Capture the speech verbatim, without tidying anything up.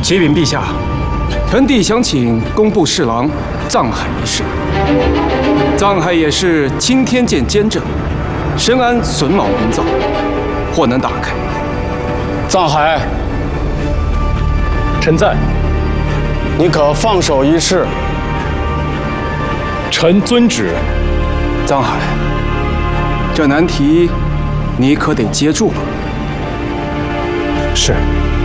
启禀陛下，臣弟想请工部侍郎藏海一事。藏海也是青天剑监正，深谙榫卯营造，或能打开。 藏海， 臣在。 你可放手一试？ 臣遵旨。 藏海，这难题你可得接住了。 是。